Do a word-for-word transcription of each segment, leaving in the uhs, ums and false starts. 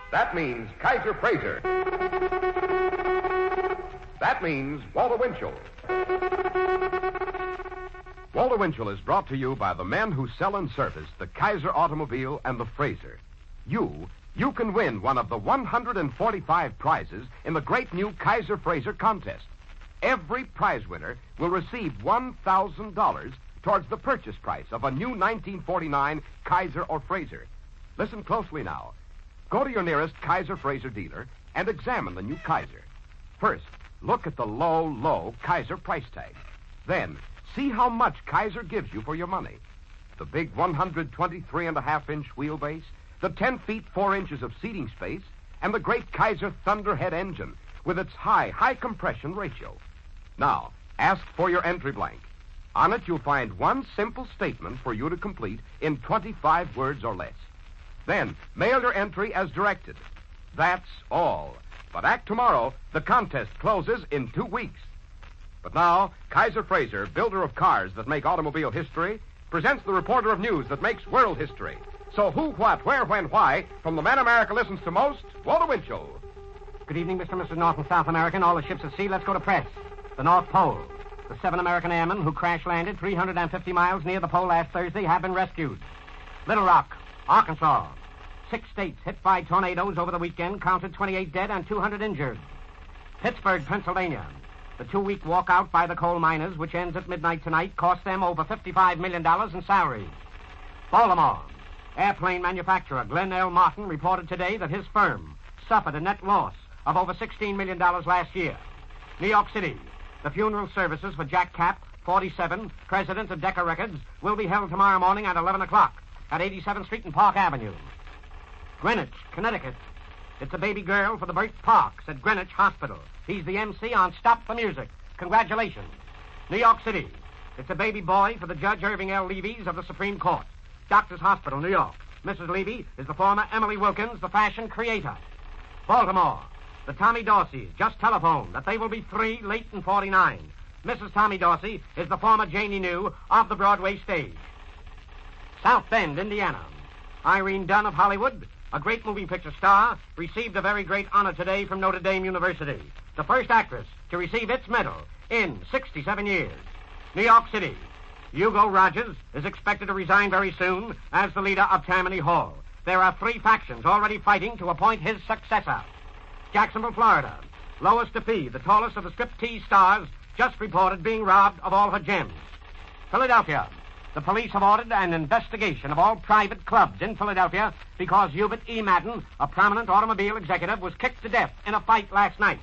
That means Kaiser Frazer. That means Walter Winchell. Walter Winchell is brought to you by the men who sell and service the Kaiser automobile and the Frazer. You, you can win one of the one hundred forty-five prizes in the great new Kaiser Frazer contest. Every prize winner will receive one thousand dollars towards the purchase price of a new nineteen forty-nine Kaiser or Frazer. Listen closely now. Go to your nearest Kaiser Frazer dealer and examine the new Kaiser. First, look at the low, low Kaiser price tag. Then, see how much Kaiser gives you for your money. The big one hundred twenty-three and a half inch wheelbase, the ten feet four inches of seating space, and the great Kaiser Thunderhead engine with its high, high compression ratio. Now, ask for your entry blank. On it, you'll find one simple statement for you to complete in twenty-five words or less. Then, mail your entry as directed. That's all. But act tomorrow. The contest closes in two weeks. But now, Kaiser Frazer, builder of cars that make automobile history, presents the reporter of news that makes world history. So who, what, where, when, why, from the man America listens to most, Walter Winchell. Good evening, Mister and Missus North and South America and all the ships at sea. Let's go to press. The North Pole. The seven American airmen who crash-landed three hundred fifty miles near the pole last Thursday have been rescued. Little Rock, Arkansas. Six states hit by tornadoes over the weekend counted twenty-eight dead and two hundred injured. Pittsburgh, Pennsylvania. The two-week walkout by the coal miners, which ends at midnight tonight, cost them over fifty-five million dollars in salaries. Baltimore. Airplane manufacturer Glenn L. Martin reported today that his firm suffered a net loss of over sixteen million dollars last year. New York City. The funeral services for Jack Kapp, forty-seven, president of Decca Records, will be held tomorrow morning at eleven o'clock at eighty-seventh Street and Park Avenue. Greenwich, Connecticut. It's a baby girl for the Burt Parks at Greenwich Hospital. He's the M C on Stop the Music. Congratulations. New York City. It's a baby boy for the Judge Irving L. Levy's of the Supreme Court. Doctors Hospital, New York. Missus Levy is the former Emily Wilkins, the fashion creator. Baltimore. The Tommy Dorseys just telephoned that they will be three late in forty-nine. Missus Tommy Dorsey is the former Janie New of the Broadway stage. South Bend, Indiana. Irene Dunn of Hollywood, a great moving picture star, received a very great honor today from Notre Dame University. The first actress to receive its medal in sixty-seven years. New York City. Hugo Rogers is expected to resign very soon as the leader of Tammany Hall. There are three factions already fighting to appoint his successor. Jacksonville, Florida. Lois DePee, the tallest of the striptease stars, just reported being robbed of all her gems. Philadelphia. The police have ordered an investigation of all private clubs in Philadelphia because Hubert E. Madden, a prominent automobile executive, was kicked to death in a fight last night.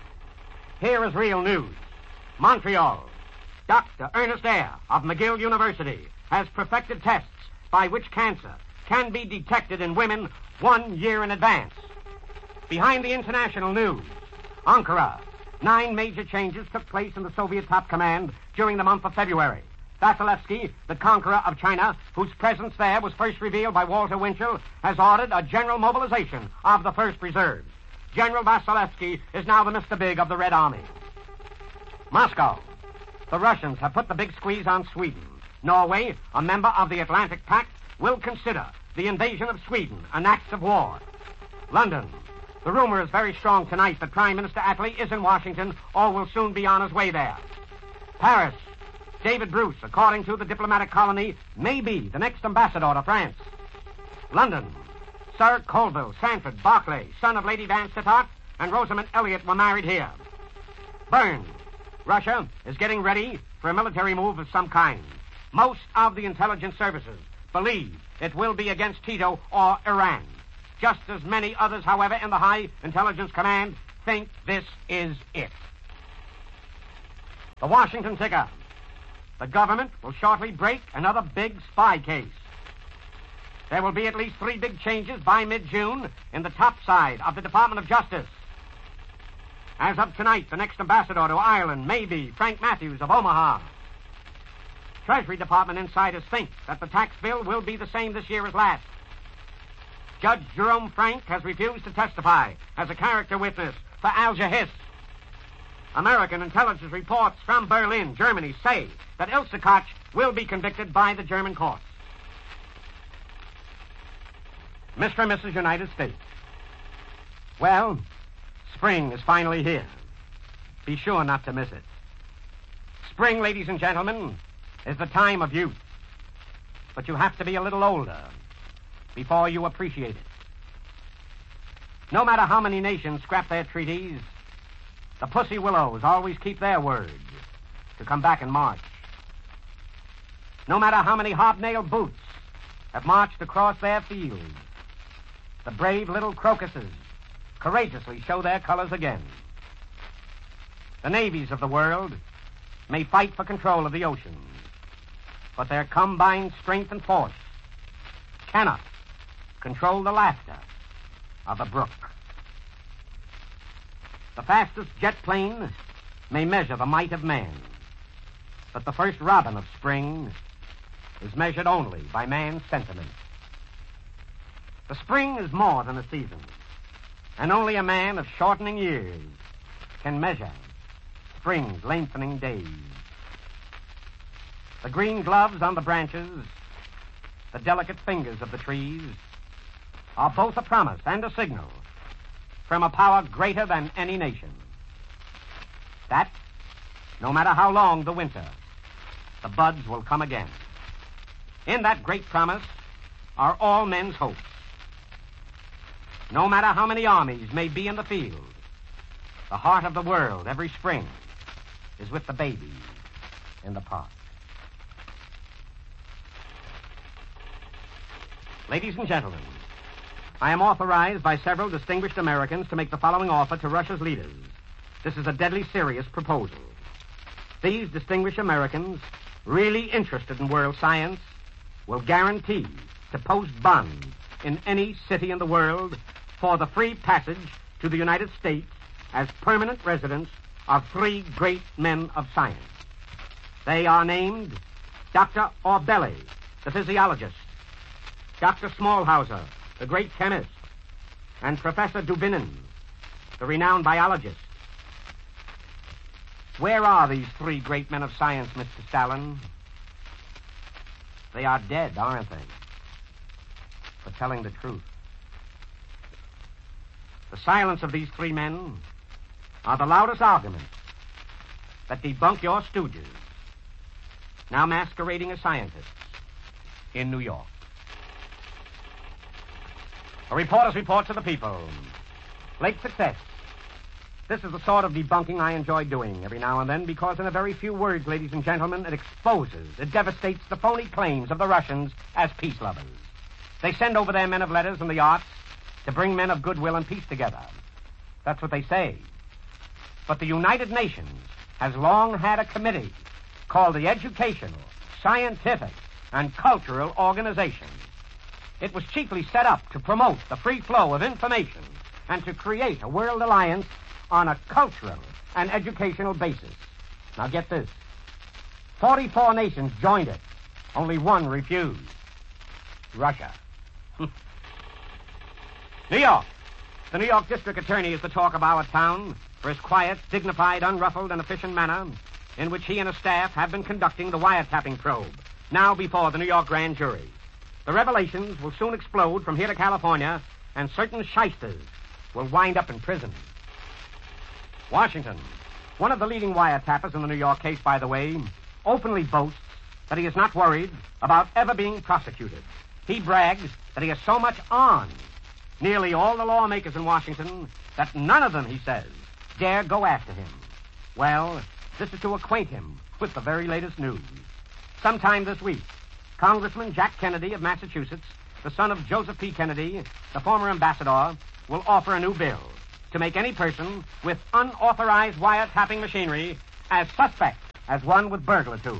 Here is real news. Montreal. Doctor Ernest Eyre of McGill University has perfected tests by which cancer can be detected in women one year in advance. Behind the international news, Ankara. Nine major changes took place in the Soviet top command during the month of February. Vasilevsky, the conqueror of China, whose presence there was first revealed by Walter Winchell, has ordered a general mobilization of the first reserves. General Vasilevsky is now the Mister Big of the Red Army. Moscow. The Russians have put the big squeeze on Sweden. Norway, a member of the Atlantic Pact, will consider the invasion of Sweden an act of war. London. The rumor is very strong tonight that Prime Minister Attlee is in Washington or will soon be on his way there. Paris. David Bruce, according to the diplomatic colony, may be the next ambassador to France. London. Sir Colville Sanford Barclay, son of Lady Van Sittart, and Rosamond Elliot were married here. Bern. Russia is getting ready for a military move of some kind. Most of the intelligence services believe it will be against Tito or Iran. Just as many others, however, in the High Intelligence Command think this is it. The Washington Ticker. The government will shortly break another big spy case. There will be at least three big changes by mid-June in the top side of the Department of Justice. As of tonight, the next ambassador to Ireland may be Frank Matthews of Omaha. Treasury Department insiders think that the tax bill will be the same this year as last. Judge Jerome Frank has refused to testify as a character witness for Alger Hiss. American intelligence reports from Berlin, Germany, say that Ilse Koch will be convicted by the German courts. Mister and Missus United States. Well, spring is finally here. Be sure not to miss it. Spring, ladies and gentlemen, is the time of youth. But you have to be a little older before you appreciate it. No matter how many nations scrap their treaties, the Pussy Willows always keep their word to come back in March. No matter how many hobnailed boots have marched across their fields, the brave little crocuses courageously show their colors again. The navies of the world may fight for control of the oceans, but their combined strength and force cannot control the laughter of a brook. The fastest jet plane may measure the might of man, but the first robin of spring is measured only by man's sentiment. The spring is more than a season, and only a man of shortening years can measure spring's lengthening days. The green gloves on the branches, the delicate fingers of the trees, are both a promise and a signal from a power greater than any nation. That, no matter how long the winter, the buds will come again. In that great promise are all men's hopes. No matter how many armies may be in the field, the heart of the world every spring is with the babies in the park. Ladies and gentlemen, I am authorized by several distinguished Americans to make the following offer to Russia's leaders. This is a deadly serious proposal. These distinguished Americans, really interested in world science, will guarantee to post bonds in any city in the world for the free passage to the United States as permanent residents of three great men of science. They are named Doctor Orbeli, the physiologist, Doctor Smallhauser, the great chemist, and Professor Dubinin, the renowned biologist. Where are these three great men of science, Mister Stalin? They are dead, aren't they? For telling the truth. The silence of these three men are the loudest arguments that debunk your stooges, now masquerading as scientists in New York. A reporter's report to the people. Late success. This is the sort of debunking I enjoy doing every now and then because in a very few words, ladies and gentlemen, it exposes, it devastates the phony claims of the Russians as peace lovers. They send over their men of letters and the arts to bring men of goodwill and peace together. That's what they say. But the United Nations has long had a committee called the Educational, Scientific, and Cultural Organization. It was chiefly set up to promote the free flow of information and to create a world alliance on a cultural and educational basis. Now get this. forty-four nations joined it. Only one refused. Russia. New York. The New York District Attorney is the talk of our town for his quiet, dignified, unruffled, and efficient manner in which he and his staff have been conducting the wiretapping probe, now before the New York grand jury. The revelations will soon explode from here to California, and certain shysters will wind up in prison. Washington, one of the leading wiretappers in the New York case, by the way, openly boasts that he is not worried about ever being prosecuted. He brags that he has so much on nearly all the lawmakers in Washington that none of them, he says, dare go after him. Well, this is to acquaint him with the very latest news. Sometime this week, Congressman Jack Kennedy of Massachusetts, the son of Joseph P. Kennedy, the former ambassador, will offer a new bill to make any person with unauthorized wiretapping machinery as suspect as one with burglar tools.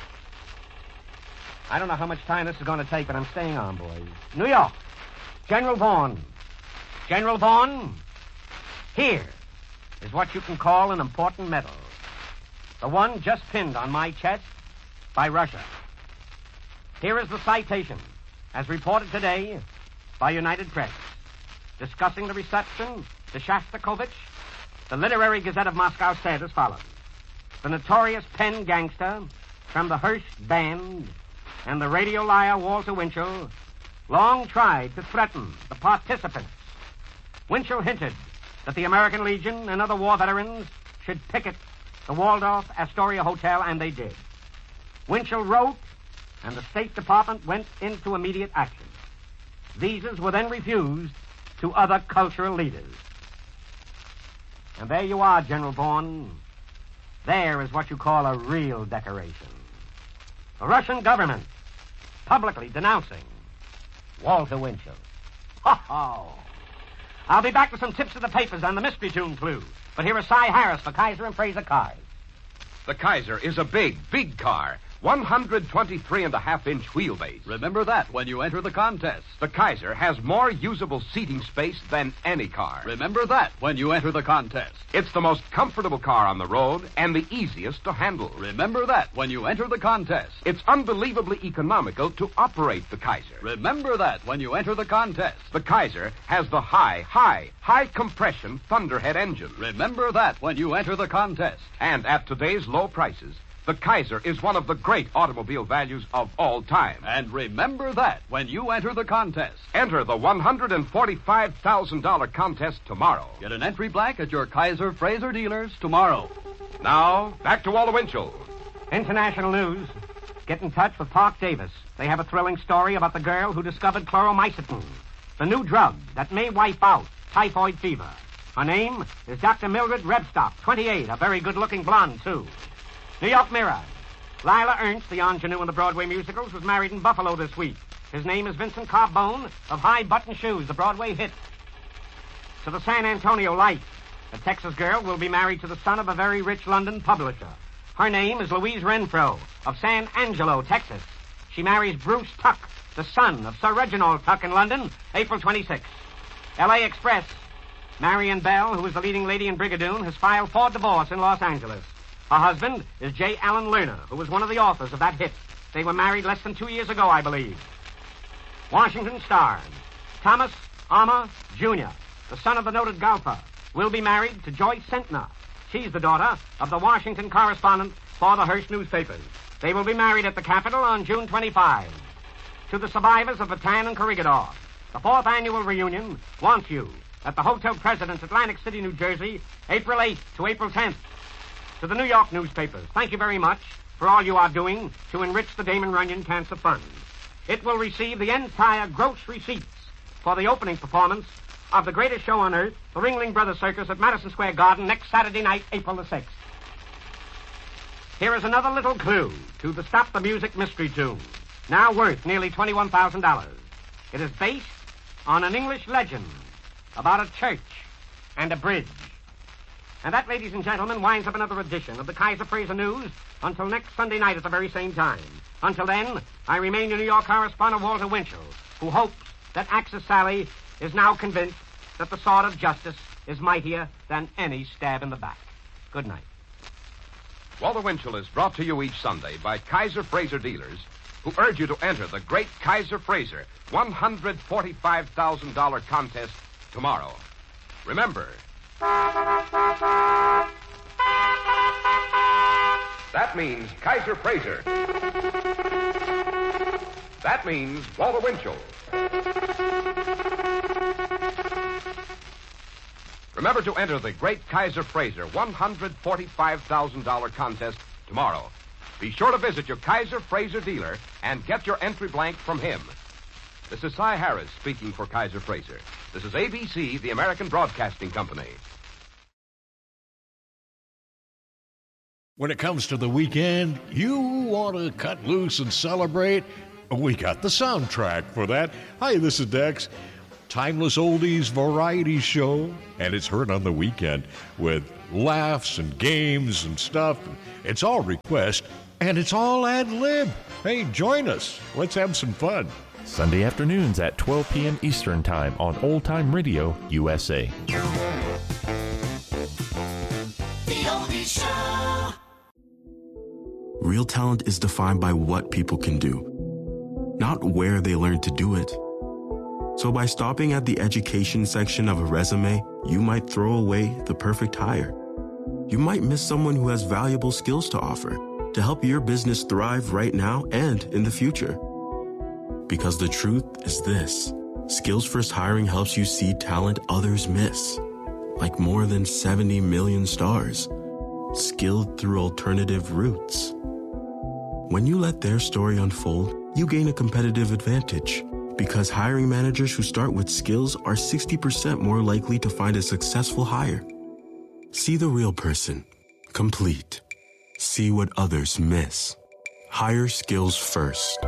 I don't know how much time this is going to take, but I'm staying on, boys. New York. General Vaughn. General Vaughn, here is what you can call an important medal. The one just pinned on my chest by Russia. Here is the citation, as reported today by United Press, discussing the reception to Shostakovich. The Literary Gazette of Moscow said as follows. The notorious pen gangster from the Hearst Band and the radio liar Walter Winchell long tried to threaten the participants Winchell hinted that the American Legion and other war veterans should picket the Waldorf Astoria Hotel, and they did. Winchell wrote, and the State Department went into immediate action. Visas were then refused to other cultural leaders. And there you are, General Bourne. There is what you call a real decoration. The Russian government publicly denouncing Walter Winchell. Ho-ho! I'll be back with some tips of the papers on the mystery tune clue. But here is Cy Harris for Kaiser and Fraser cars. The Kaiser is a big, big car. one hundred twenty-three and a half inch wheelbase. Remember that when you enter the contest. The Kaiser has more usable seating space than any car. Remember that when you enter the contest. It's the most comfortable car on the road and the easiest to handle. Remember that when you enter the contest. It's unbelievably economical to operate the Kaiser. Remember that when you enter the contest. The Kaiser has the high, high, high compression Thunderhead engine. Remember that when you enter the contest. And at today's low prices, the Kaiser is one of the great automobile values of all time. And remember that when you enter the contest. Enter the one hundred forty-five thousand dollars contest tomorrow. Get an entry blank at your Kaiser Fraser dealers tomorrow. Now, back to Walter Winchell. International news. Get in touch with Park Davis. They have a thrilling story about the girl who discovered chloromycetin, the new drug that may wipe out typhoid fever. Her name is Doctor Mildred Rebstock, twenty-eight, a very good-looking blonde, too. New York Mirror. Lila Ernst, the ingenue in the Broadway musicals, was married in Buffalo this week. His name is Vincent Carbone of High Button Shoes, the Broadway hit. To the San Antonio Light. A Texas girl will be married to the son of a very rich London publisher. Her name is Louise Renfro of San Angelo, Texas. She marries Bruce Tuck, the son of Sir Reginald Tuck in London, April twenty-sixth. L A Express. Marion Bell, who is the leading lady in Brigadoon, has filed for divorce in Los Angeles. Her husband is J. Allen Lerner, who was one of the authors of that hit. They were married less than two years ago, I believe. Washington Star. Thomas Armour, Junior, the son of the noted golfer, will be married to Joyce Sentner. She's the daughter of the Washington correspondent for the Hearst newspapers. They will be married at the Capitol on June twenty-fifth. To the survivors of Bataan and Corregidor, the fourth annual reunion wants you at the Hotel President's, Atlantic City, New Jersey, April eighth to April tenth. To the New York newspapers, thank you very much for all you are doing to enrich the Damon Runyon Cancer Fund. It will receive the entire gross receipts for the opening performance of the greatest show on earth, the Ringling Brothers Circus at Madison Square Garden, next Saturday night, April the sixth. Here is another little clue to the Stop the Music mystery tune, now worth nearly twenty-one thousand dollars. It is based on an English legend about a church and a bridge. And that, ladies and gentlemen, winds up another edition of the Kaiser Fraser News until next Sunday night at the very same time. Until then, I remain your New York correspondent, Walter Winchell, who hopes that Axis Sally is now convinced that the sword of justice is mightier than any stab in the back. Good night. Walter Winchell is brought to you each Sunday by Kaiser Fraser dealers, who urge you to enter the great Kaiser Fraser one hundred forty-five thousand dollars contest tomorrow. Remember, that means Kaiser Fraser. That means Walter Winchell. Remember to enter the great Kaiser Fraser one hundred forty-five thousand dollars contest tomorrow. Be sure to visit your Kaiser Fraser dealer and get your entry blank from him. This is Cy Harris speaking for Kaiser Fraser. This is A B C, the American Broadcasting Company. When it comes to the weekend, you want to cut loose and celebrate? We got the soundtrack for that. Hi, this is Dex. Timeless oldies variety show, and it's heard on the weekend with laughs and games and stuff. It's all request, and it's all ad-lib. Hey, join us. Let's have some fun. Sunday afternoons at twelve p.m. Eastern Time on Old Time Radio U S A. The Oldie Show. Real talent is defined by what people can do, not where they learn to do it. So by stopping at the education section of a resume, you might throw away the perfect hire. You might miss someone who has valuable skills to offer to help your business thrive right now and in the future. Because the truth is this: Skills First Hiring helps you see talent others miss, like more than seventy million stars, skilled through alternative routes. When you let their story unfold, you gain a competitive advantage, because hiring managers who start with skills are sixty percent more likely to find a successful hire. See the real person, complete. See what others miss. Hire skills first.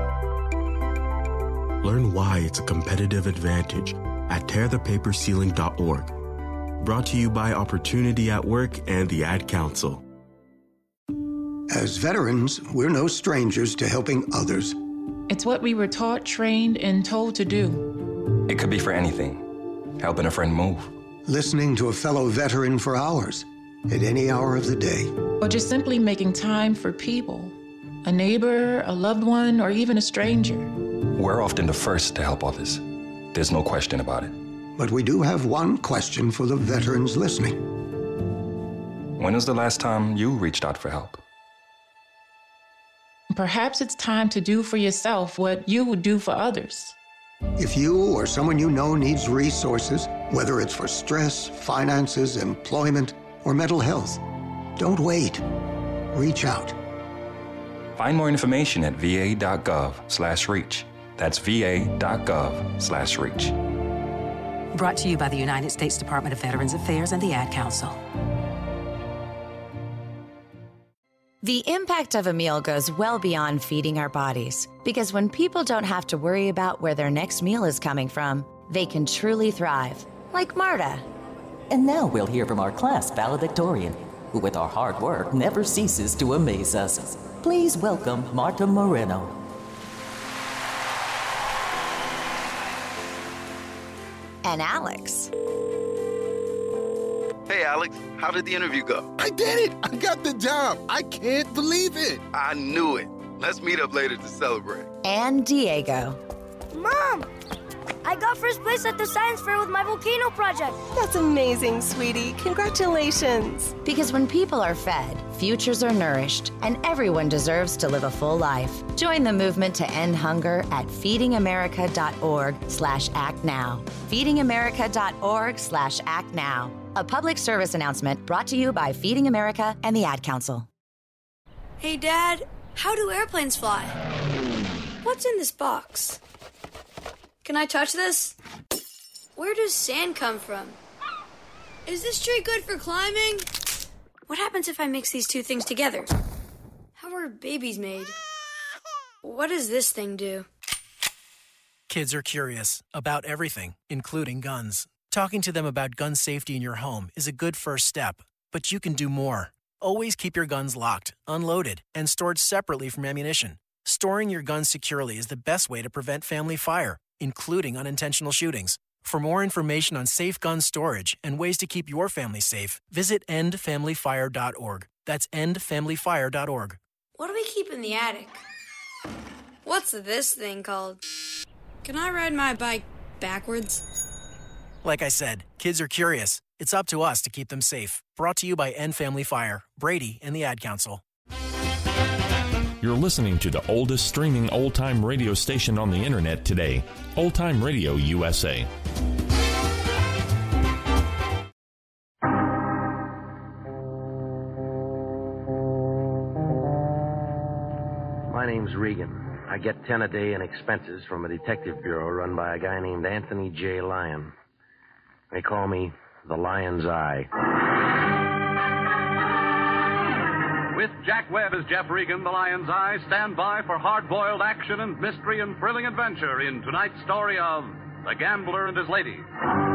Learn why it's a competitive advantage at tear the paper ceiling dot org. Brought to you by Opportunity at Work and the Ad Council. As veterans, we're no strangers to helping others. It's what we were taught, trained, and told to do. It could be for anything. Helping a friend move. Listening to a fellow veteran for hours, at any hour of the day. Or just simply making time for people. A neighbor, a loved one, or even a stranger. We're often the first to help others. There's no question about it. But we do have one question for the veterans listening. When was the last time you reached out for help? Perhaps it's time to do for yourself what you would do for others. If you or someone you know needs resources, whether it's for stress, finances, employment, or mental health, don't wait. Reach out. Find more information at va.gov slash reach. That's va.gov slash reach. Brought to you by the United States Department of Veterans Affairs and the Ad Council. The impact of a meal goes well beyond feeding our bodies, because when people don't have to worry about where their next meal is coming from, they can truly thrive, like Marta. And now we'll hear from our class valedictorian, who with our hard work never ceases to amaze us. Please welcome Marta Moreno. And Alex. Hey, Alex, how did the interview go? I did it! I got the job! I can't believe it! I knew it. Let's meet up later to celebrate. And Diego. Mom! I got first place at the science fair with my volcano project. That's amazing, sweetie. Congratulations. Because when people are fed, futures are nourished, and everyone deserves to live a full life. Join the movement to end hunger at feedingamerica.org slash act now. feedingamerica.org slash act now. A public service announcement brought to you by Feeding America and the Ad Council. Hey, Dad, how do airplanes fly? What's in this box? Can I touch this? Where does sand come from? Is this tree good for climbing? What happens if I mix these two things together? How are babies made? What does this thing do? Kids are curious about everything, including guns. Talking to them about gun safety in your home is a good first step, but you can do more. Always keep your guns locked, unloaded, and stored separately from ammunition. Storing your guns securely is the best way to prevent family fire, including unintentional shootings. For more information on safe gun storage and ways to keep your family safe, visit end family fire dot org. That's end family fire dot org. What do we keep in the attic? What's this thing called? Can I ride my bike backwards? Like I said, kids are curious. It's up to us to keep them safe. Brought to you by End Family Fire, Brady, and the Ad Council. You're listening to the oldest streaming old-time radio station on the internet today, Old Time Radio U S A. My name's Regan. I get ten a day in expenses from a detective bureau run by a guy named Anthony J. Lyon. They call me the Lion's Eye. With Jack Webb as Jeff Regan, the Lion's Eye, stand by for hard-boiled action and mystery and thrilling adventure in tonight's story of The Gambler and His Lady.